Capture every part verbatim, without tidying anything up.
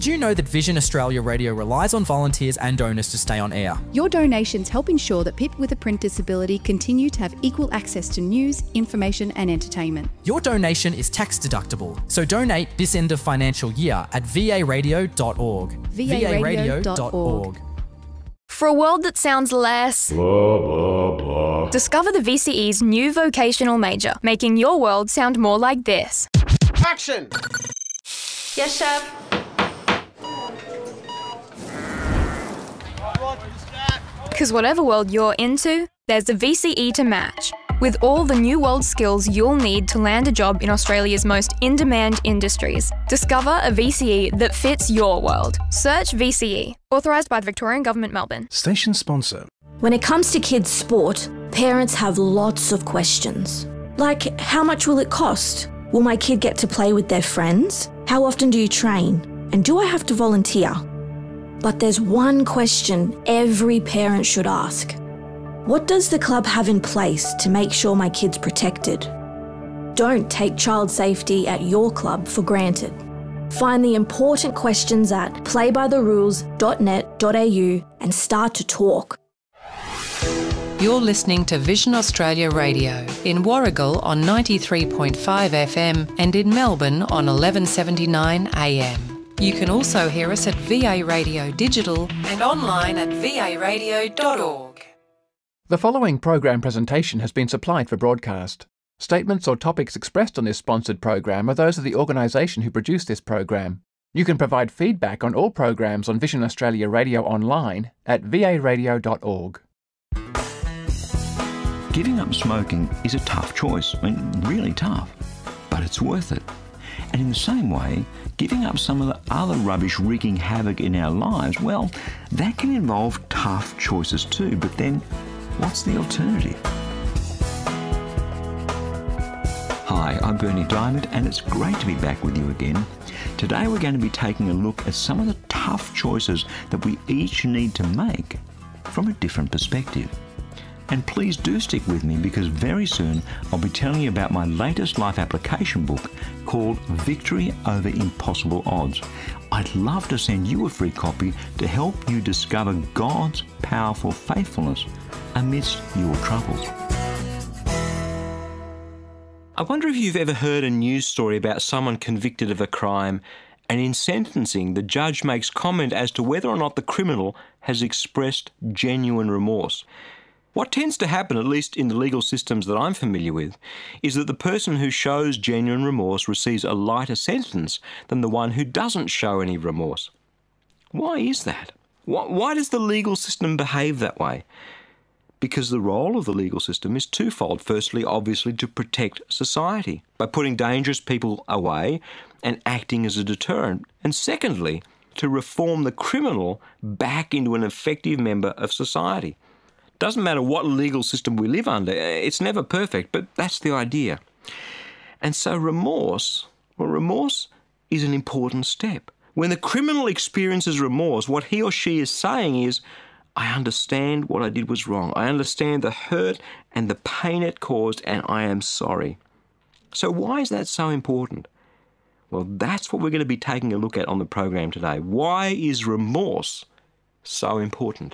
Did you know that Vision Australia Radio relies on volunteers and donors to stay on air? Your donations help ensure that people with a print disability continue to have equal access to news, information and entertainment. Your donation is tax deductible, so donate this end of financial year at v a radio dot org. v a radio dot org. For a world that sounds less blah, blah, blah. Discover the V C E's new vocational major, making your world sound more like this. Action! Yes, chef. Because whatever world you're into, there's a V C E to match. With all the new world skills you'll need to land a job in Australia's most in-demand industries. Discover a V C E that fits your world. Search V C E. Authorised by the Victorian Government, Melbourne. Station sponsor. When it comes to kids' sport, parents have lots of questions. Like, how much will it cost? Will my kid get to play with their friends? How often do you train? And do I have to volunteer? But there's one question every parent should ask. What does the club have in place to make sure my kid's protected? Don't take child safety at your club for granted. Find the important questions at play by the rules dot net dot a u and start to talk. You're listening to Vision Australia Radio in Warragul on ninety-three point five F M and in Melbourne on eleven seventy-nine A M. You can also hear us at V A Radio Digital and online at v a radio dot org. The following program presentation has been supplied for broadcast. Statements or topics expressed on this sponsored program are those of the organisation who produced this program. You can provide feedback on all programs on Vision Australia Radio online at v a radio dot org. Giving up smoking is a tough choice, I mean, really tough, but it's worth it. And in the same way, giving up some of the other rubbish wreaking havoc in our lives, well, that can involve tough choices too, but then what's the alternative? Hi, I'm Bernie Diamond and it's great to be back with you again. Today we're going to be taking a look at some of the tough choices that we each need to make from a different perspective. And please do stick with me because very soon I'll be telling you about my latest life application book called Victory Over Impossible Odds. I'd love to send you a free copy to help you discover God's powerful faithfulness amidst your troubles. I wonder if you've ever heard a news story about someone convicted of a crime and in sentencing the judge makes comment as to whether or not the criminal has expressed genuine remorse. What tends to happen, at least in the legal systems that I'm familiar with, is that the person who shows genuine remorse receives a lighter sentence than the one who doesn't show any remorse. Why is that? Why does the legal system behave that way? Because the role of the legal system is twofold. Firstly, obviously, to protect society by putting dangerous people away and acting as a deterrent. And secondly, to reform the criminal back into an effective member of society. Doesn't matter what legal system we live under, it's never perfect, but that's the idea. And so remorse, well, remorse is an important step. When the criminal experiences remorse, what he or she is saying is, I understand what I did was wrong. I understand the hurt and the pain it caused, and I am sorry. So why is that so important? Well, that's what we're going to be taking a look at on the program today. Why is remorse so important?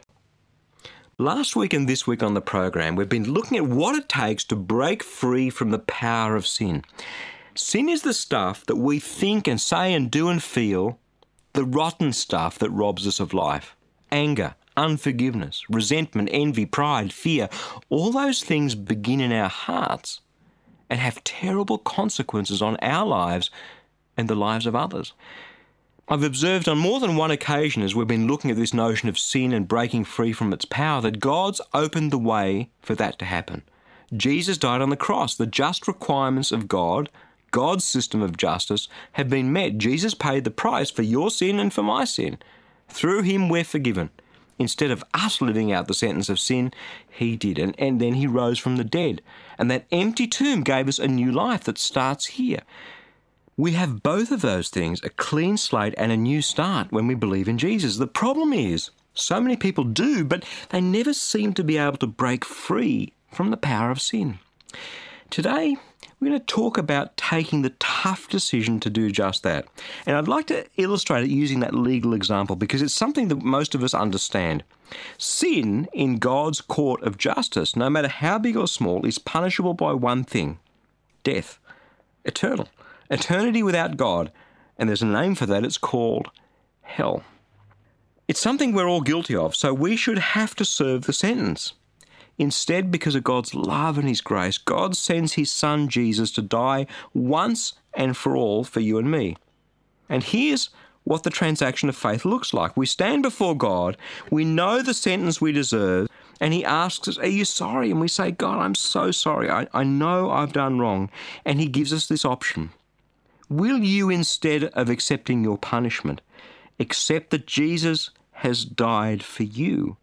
Last week and this week on the program, we've been looking at what it takes to break free from the power of sin. Sin is the stuff that we think and say and do and feel, the rotten stuff that robs us of life. Anger, unforgiveness, resentment, envy, pride, fear, all those things begin in our hearts and have terrible consequences on our lives and the lives of others. I've observed on more than one occasion as we've been looking at this notion of sin and breaking free from its power that God's opened the way for that to happen. Jesus died on the cross. The just requirements of God, God's system of justice, have been met. Jesus paid the price for your sin and for my sin. Through him we're forgiven. Instead of us living out the sentence of sin, he did. And, and then he rose from the dead. And that empty tomb gave us a new life that starts here. We have both of those things, a clean slate and a new start when we believe in Jesus. The problem is, so many people do, but they never seem to be able to break free from the power of sin. Today, we're going to talk about taking the tough decision to do just that. And I'd like to illustrate it using that legal example because it's something that most of us understand. Sin in God's court of justice, no matter how big or small, is punishable by one thing: death. Eternal. Eternity without God. And there's a name for that. It's called hell. It's something we're all guilty of, so we should have to serve the sentence. Instead, because of God's love and His grace, God sends His Son Jesus to die once and for all for you and me. And here's what the transaction of faith looks like. We stand before God, we know the sentence we deserve, and He asks us, are you sorry? And we say, God, I'm so sorry. I, I know I've done wrong. And He gives us this option. Will you, instead of accepting your punishment, accept that Jesus has died for you?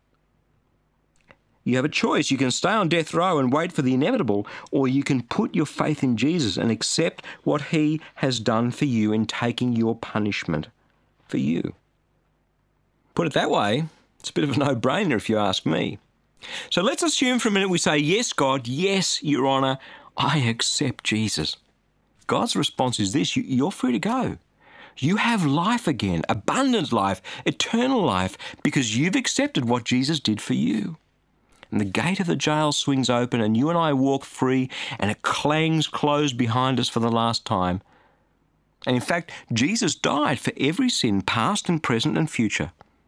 You have a choice. You can stay on death row and wait for the inevitable, or you can put your faith in Jesus and accept what He has done for you in taking your punishment for you. Put it that way, it's a bit of a no-brainer if you ask me. So let's assume for a minute we say, yes, God, yes, Your Honour, I accept Jesus. God's response is this: you're free to go. You have life again, abundant life, eternal life, because you've accepted what Jesus did for you. And the gate of the jail swings open and you and I walk free and it clangs closed behind us for the last time. And in fact, Jesus died for every sin, past and present and future.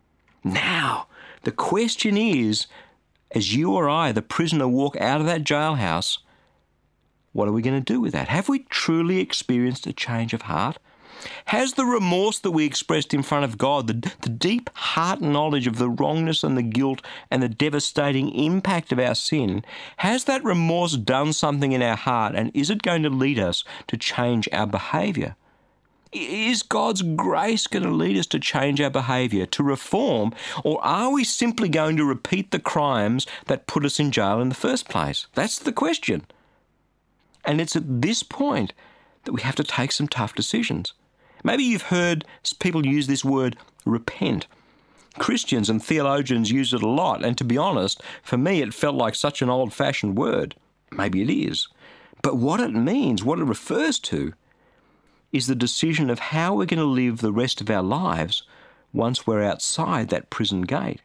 Now, the question is, as you or I, the prisoner, walk out of that jailhouse, what are we going to do with that? Have we truly experienced a change of heart? Has the remorse that we expressed in front of God, the, the deep heart knowledge of the wrongness and the guilt and the devastating impact of our sin, has that remorse done something in our heart, and is it going to lead us to change our behaviour? Is God's grace going to lead us to change our behaviour, to reform, or are we simply going to repeat the crimes that put us in jail in the first place? That's the question. And it's at this point that we have to take some tough decisions. Maybe you've heard people use this word, repent. Christians and theologians use it a lot, and to be honest, for me it felt like such an old-fashioned word. Maybe it is. But what it means, what it refers to, is the decision of how we're going to live the rest of our lives once we're outside that prison gate.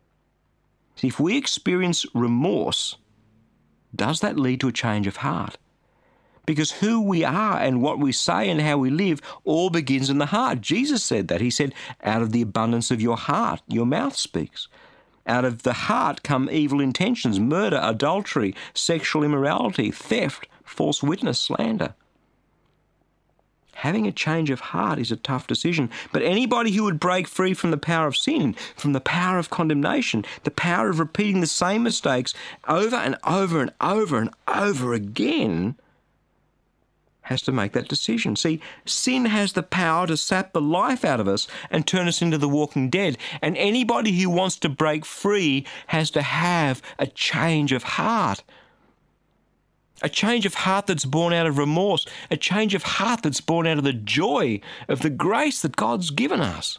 See, if we experience remorse, does that lead to a change of heart? Because who we are and what we say and how we live all begins in the heart. Jesus said that. He said, out of the abundance of your heart, your mouth speaks. Out of the heart come evil intentions, murder, adultery, sexual immorality, theft, false witness, slander. Having a change of heart is a tough decision, but anybody who would break free from the power of sin, from the power of condemnation, the power of repeating the same mistakes over and over and over and over again, has to make that decision. See, sin has the power to sap the life out of us and turn us into the walking dead. And anybody who wants to break free has to have a change of heart. A change of heart that's born out of remorse. A change of heart that's born out of the joy of the grace that God's given us.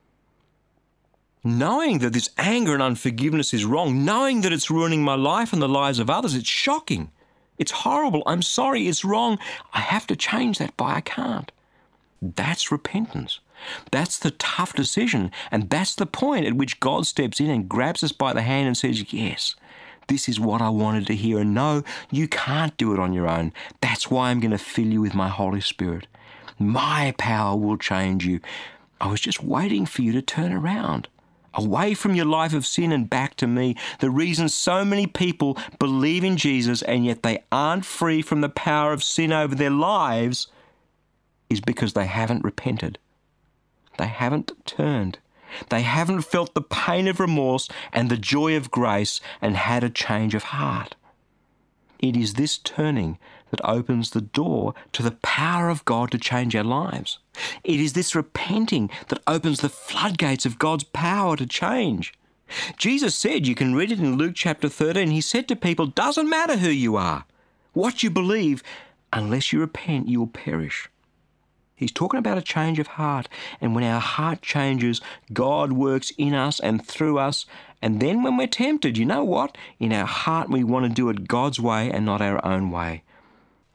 Knowing that this anger and unforgiveness is wrong, knowing that it's ruining my life and the lives of others, it's shocking. It's horrible. I'm sorry. It's wrong. I have to change that, but I can't. That's repentance. That's the tough decision. And that's the point at which God steps in and grabs us by the hand and says, yes, this is what I wanted to hear. And no, you can't do it on your own. That's why I'm going to fill you with my Holy Spirit. My power will change you. I was just waiting for you to turn around. Away from your life of sin and back to me. The reason so many people believe in Jesus and yet they aren't free from the power of sin over their lives is because they haven't repented. They haven't turned. They haven't felt the pain of remorse and the joy of grace and had a change of heart. It is this turning that opens the door to the power of God to change our lives. It is this repenting that opens the floodgates of God's power to change. Jesus said, you can read it in Luke chapter thirteen, he said to people, doesn't matter who you are, what you believe, unless you repent, you will perish. He's talking about a change of heart, and when our heart changes, God works in us and through us, and then when we're tempted, you know what? In our heart we want to do it God's way and not our own way.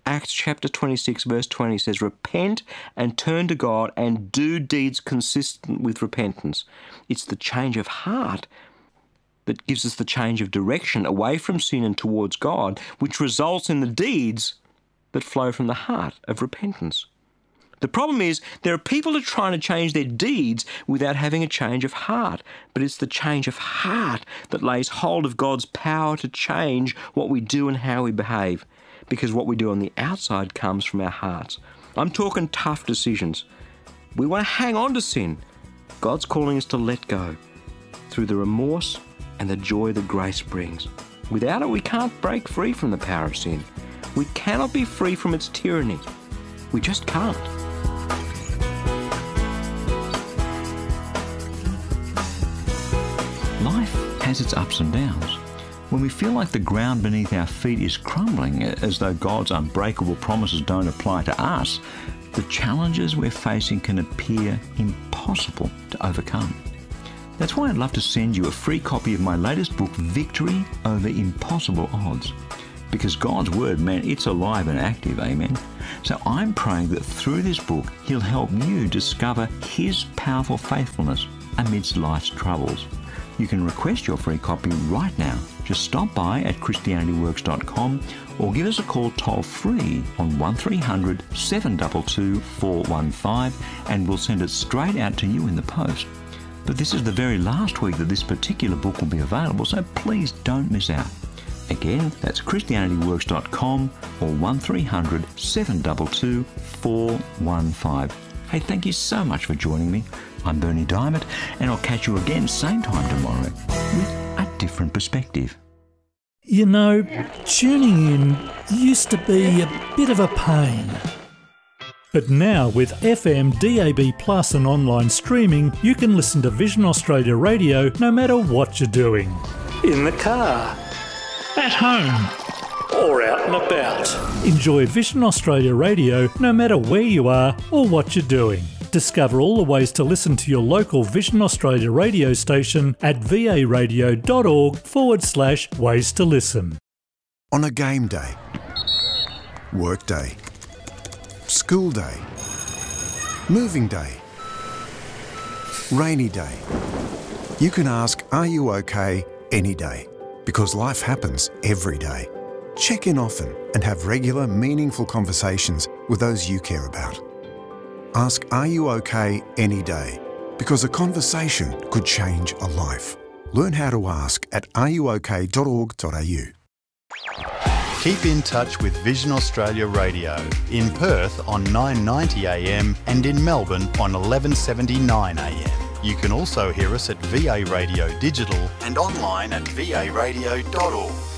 Acts chapter twenty-six verse twenty says, repent and turn to God and do deeds consistent with repentance. It's the change of heart that gives us the change of direction away from sin and towards God, which results in the deeds that flow from the heart of repentance. The problem is there are people that are trying to change their deeds without having a change of heart. But it's the change of heart that lays hold of God's power to change what we do and how we behave. Because what we do on the outside comes from our hearts. I'm talking tough decisions. We want to hang on to sin. God's calling us to let go through the remorse and the joy that grace brings. Without it, we can't break free from the power of sin. We cannot be free from its tyranny. We just can't. Life has its ups and downs. When we feel like the ground beneath our feet is crumbling, as though God's unbreakable promises don't apply to us, the challenges we're facing can appear impossible to overcome. That's why I'd love to send you a free copy of my latest book, Victory Over Impossible Odds. Because God's Word, man, it's alive and active, amen? So I'm praying that through this book, He'll help you discover His powerful faithfulness amidst life's troubles. You can request your free copy right now. Just stop by at christianity works dot com or give us a call toll-free on one three hundred, seven two two, four one five and we'll send it straight out to you in the post. But this is the very last week that this particular book will be available, so please don't miss out. Again, that's christianity works dot com or one three hundred, seven two two, four one five. Hey, thank you so much for joining me. I'm Bernie Diamond, and I'll catch you again same time tomorrow with a different perspective. You know, tuning in used to be a bit of a pain. But now with F M, D A B plus and online streaming, you can listen to Vision Australia Radio no matter what you're doing. In the car, at home, or out and about. Enjoy Vision Australia Radio no matter where you are or what you're doing. Discover all the ways to listen to your local Vision Australia radio station at varadio.org forward slash ways to listen. On a game day, work day, school day, moving day, rainy day, you can ask, are you okay any day? Because life happens every day. Check in often and have regular, meaningful conversations with those you care about. Ask, are you okay any day? Because a conversation could change a life. Learn how to ask at are you okay dot org dot a u. Keep in touch with Vision Australia Radio in Perth on nine ninety a m and in Melbourne on eleven seventy-nine a m. You can also hear us at V A Radio Digital and online at v a radio dot org.